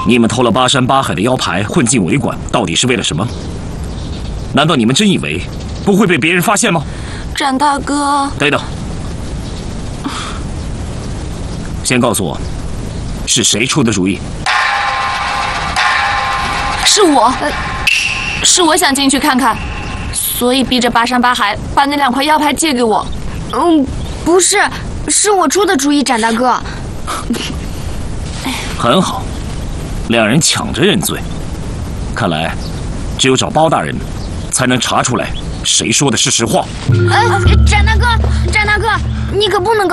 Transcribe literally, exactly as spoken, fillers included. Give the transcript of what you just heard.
你们偷了巴山八海的腰牌，混进尾馆，到底是为了什么？难道你们真以为不会被别人发现吗？ 展大哥， 等等，先告诉我，是谁出的主意？ 是我，是我想进去看看，所以逼着巴山八海把那两块腰牌借给我。 嗯，不是，是我出的主意，展大哥。 很好，两人抢着认罪，看来只有找包大人，才能查出来谁说的是实话。 哎，展大哥，展大哥，你可不能告。